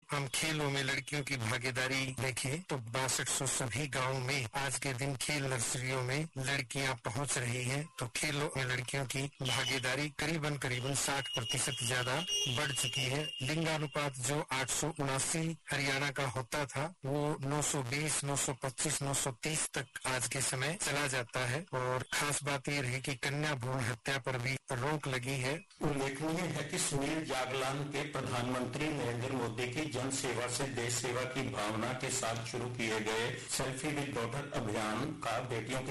हम खेलों में लड़कियों की भागीदारी देखें तो 6200 सभी गाँव में आज के दिन खेल नर्सरियों में लड़कियां पहुंच रही हैं। तो खेलों में लड़कियों की भागीदारी करीबन 60% ज्यादा बढ़ चुकी है। लिंगानुपात जो 879 हरियाणा का होता था वो 920, 925, 930 तक आज के समय चला जाता है। और खास बात यह रही कि कन्या भ्रूण हत्या पर भी रोक लगी है। उल्लेखनीय है कि सुनील जागलान के प्रधानमंत्री नरेंद्र मोदी की जन सेवा से देश सेवा की भावना के साथ शुरू किए गए सेल्फी विद डॉटर अभियान का बेटियों के